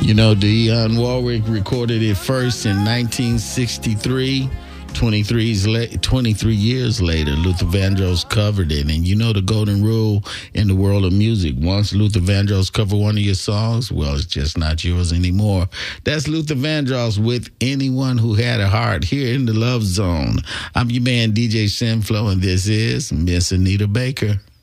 You know, Dionne Warwick recorded it first in 1963. 23 years later, Luther Vandross covered it. And you know the golden rule in the world of music. Once Luther Vandross covered one of your songs, well, it's just not yours anymore. That's Luther Vandross with Anyone Who Had a Heart here in the Love Zone. I'm your man, DJ Simflo, and this is Miss Anita Baker.